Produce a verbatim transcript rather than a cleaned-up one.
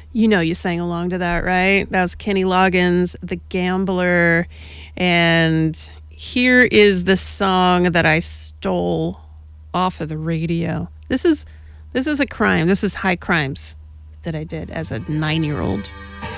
You know you sang along to that, right? That was Kenny Loggins, The Gambler. And here is the song that I stole off of the radio. This is this is a crime. This is high crimes that I did as a nine-year-old.